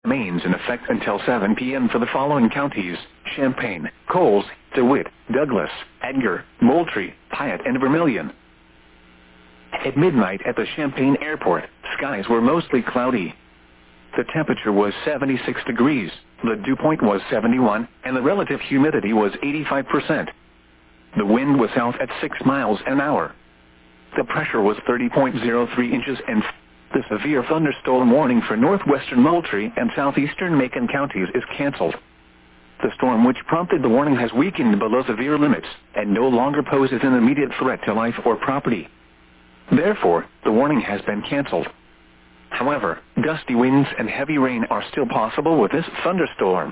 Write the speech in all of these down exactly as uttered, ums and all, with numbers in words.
remains in effect until seven p m for the following counties: Champaign, Coles, DeWitt, Douglas, Edgar, Moultrie, Piatt, and Vermilion. At midnight at the Champaign Airport, skies were mostly cloudy. The temperature was seventy-six degrees, the dew point was seventy-one, and the relative humidity was eighty-five percent. The wind was south at six miles an hour. The pressure was thirty point zero three inches and the severe thunderstorm warning for northwestern Moultrie and southeastern Macon counties is canceled. The storm which prompted the warning has weakened below severe limits and no longer poses an immediate threat to life or property. Therefore, the warning has been canceled. However, gusty winds and heavy rain are still possible with this thunderstorm.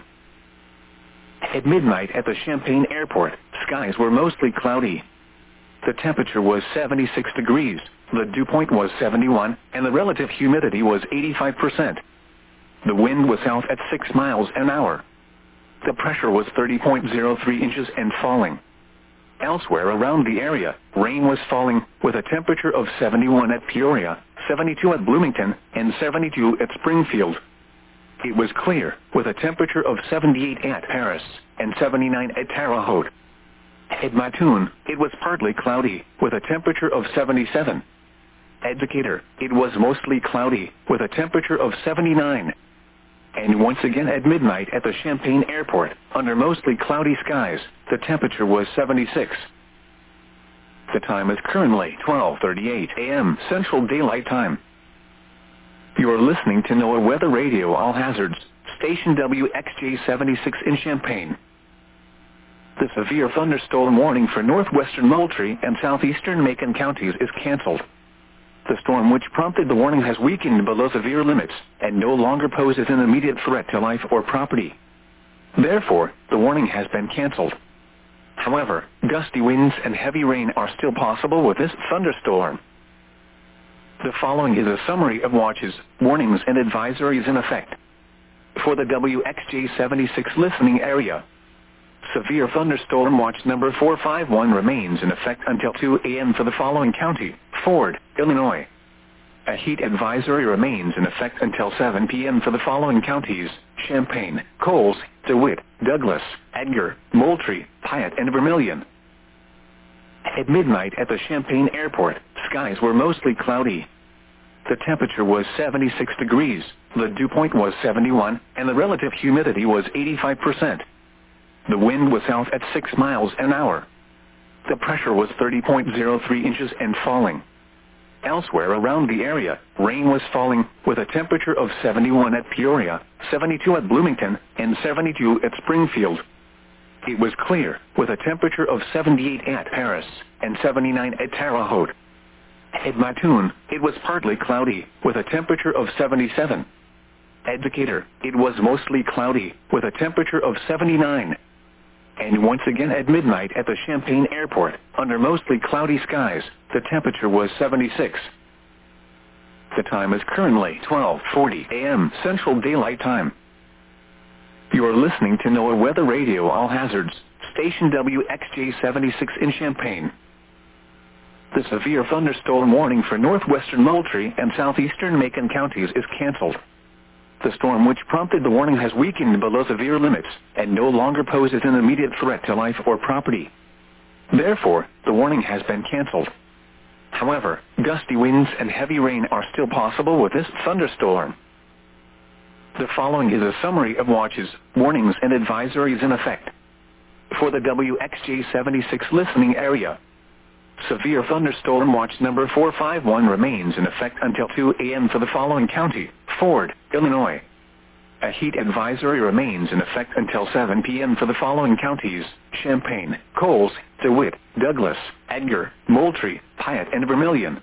At midnight at the Champaign Airport, skies were mostly cloudy. The temperature was seventy-six degrees, the dew point was seventy-one, and the relative humidity was eighty-five percent. The wind was south at six miles an hour. The pressure was thirty point zero three inches and falling. Elsewhere around the area, rain was falling, with a temperature of seventy-one at Peoria, seventy-two at Bloomington, and seventy-two at Springfield. It was clear, with a temperature of seventy-eight at Paris, and seventy-nine at Terre Haute. At Mattoon, it was partly cloudy, with a temperature of seventy-seven. At Decatur, it was mostly cloudy, with a temperature of seventy-nine. And once again at midnight at the Champaign Airport, under mostly cloudy skies, the temperature was seventy-six. The time is currently twelve thirty-eight a m Central Daylight Time. You are listening to NOAA Weather Radio All Hazards, station W X J seventy-six in Champaign. The severe thunderstorm warning for northwestern Moultrie and southeastern Macon counties is canceled. The storm which prompted the warning has weakened below severe limits and no longer poses an immediate threat to life or property. Therefore, the warning has been canceled. However, gusty winds and heavy rain are still possible with this thunderstorm. The following is a summary of watches, warnings, and advisories in effect. For the W X J seventy-six listening area, severe thunderstorm watch number four five one remains in effect until two a m for the following county: Ford, Illinois. A heat advisory remains in effect until seven p m for the following counties: Champaign, Coles, DeWitt, Douglas, Edgar, Moultrie, Piatt, and Vermilion. At midnight at the Champaign Airport, skies were mostly cloudy. The temperature was seventy-six degrees, the dew point was seventy-one, and the relative humidity was eighty-five percent. The wind was south at six miles an hour. The pressure was thirty point zero three inches and falling. Elsewhere around the area, rain was falling, with a temperature of seventy-one at Peoria, seventy-two at Bloomington, and seventy-two at Springfield. It was clear, with a temperature of seventy-eight at Paris, and seventy-nine at Terre Haute. At Mattoon, it was partly cloudy, with a temperature of seventy-seven. At Decatur, it was mostly cloudy, with a temperature of seventy-nine. And once again at midnight at the Champaign Airport, under mostly cloudy skies, the temperature was seventy-six. The time is currently twelve forty a m Central Daylight Time. You are listening to NOAA Weather Radio All Hazards, station W X J seventy-six in Champaign. The severe thunderstorm warning for northwestern Moultrie and southeastern Macon counties is canceled. The storm which prompted the warning has weakened below severe limits and no longer poses an immediate threat to life or property. Therefore, the warning has been canceled. However, gusty winds and heavy rain are still possible with this thunderstorm. The following is a summary of watches, warnings, and advisories in effect. For the W X J seventy-six listening area, severe thunderstorm watch number four five one remains in effect until two a m for the following county: Ford, Illinois. A heat advisory remains in effect until seven p m for the following counties: Champaign, Coles, DeWitt, Douglas, Edgar, Moultrie, Piatt, and Vermilion.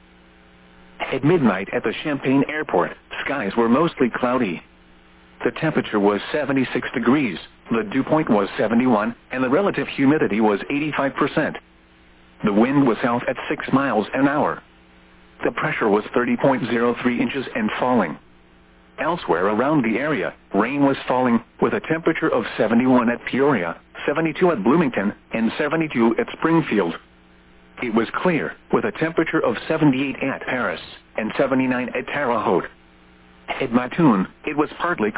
At midnight at the Champaign Airport, skies were mostly cloudy. The temperature was seventy-six degrees, the dew point was seventy-one, and the relative humidity was eighty-five percent. The wind was south at six miles an hour. The pressure was thirty point zero three inches and falling. Elsewhere around the area, rain was falling, with a temperature of seventy-one at Peoria, seventy-two at Bloomington, and seventy-two at Springfield. It was clear, with a temperature of seventy-eight at Paris, and seventy-nine at Terre Haute. At Mattoon, it was partly